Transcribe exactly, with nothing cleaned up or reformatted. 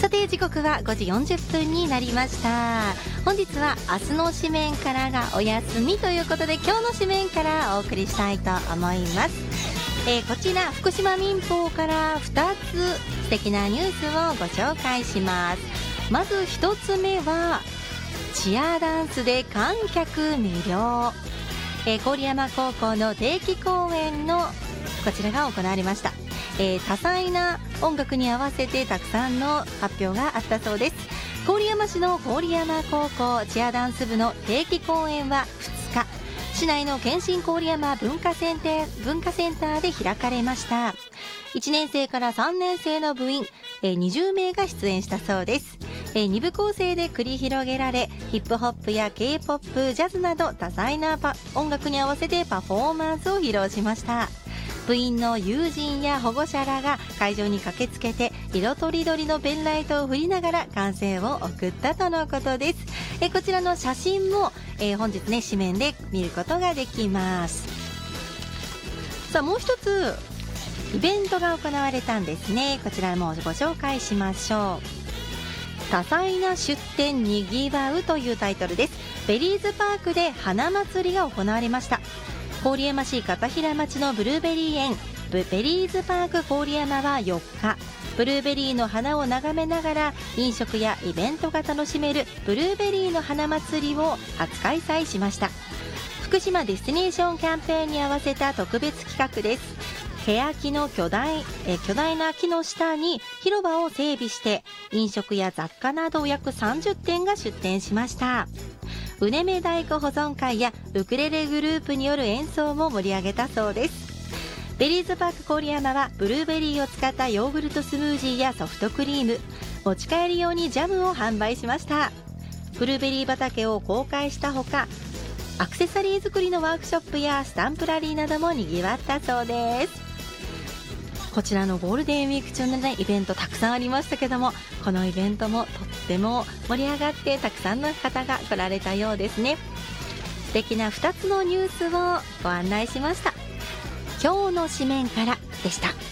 さて時刻はごじよんじゅっぷんになりました。本日は明日の紙面からがお休みということで、今日の紙面からお送りしたいと思います。えー、こちら福島民報からふたつ素敵なニュースをご紹介します。まずひとつめはチアダンスで観客魅了、えー、郡山高校の定期公演のこちらが行われました。えー、多彩な音楽に合わせてたくさんの発表があったそうです。郡山市の郡山高校チアダンス部の定期公演はふつか、市内の健診郡山文化センター、文化センターで開かれました。いちねん生からさんねん生の部員、えー、にじゅうめいが出演したそうです。えー、に部構成で繰り広げられ、ヒップホップや K-ポップ、ジャズなど多彩なパ音楽に合わせてパフォーマンスを披露しました。部員の友人や保護者らが会場に駆けつけて、色とりどりのペンライトを振りながら歓声を送ったとのことです。えこちらの写真も、えー、本日ね紙面で見ることができます。さあもう一つイベントが行われたんですね。こちらもご紹介しましょう。多彩な出店にぎわうというタイトルです。ベリーズパークで花祭りが行われました。郡山市片平町のブルーベリー園ベリーズパーク郡山はよっか、ブルーベリーの花を眺めながら飲食やイベントが楽しめるブルーベリーの花祭りを初開催しました。福島ディスティネーションキャンペーンに合わせた特別企画です。欅の巨大え巨大な木の下に広場を整備して、飲食や雑貨など約さんじゅってんが出店しました。うねめ太鼓保存会やウクレレグループによる演奏も盛り上げたそうです。ベリーズパーク郡山はブルーベリーを使ったヨーグルトスムージーやソフトクリーム、持ち帰り用にジャムを販売しました。ブルーベリー畑を公開したほか、アクセサリー作りのワークショップやスタンプラリーなどもにぎわったそうです。こちらのゴールデンウィーク中の、ね、イベントたくさんありましたけども、このイベントもとっても盛り上がってたくさんの方が来られたようですね。素敵なふたつのニュースをご案内しました。今日の紙面からでした。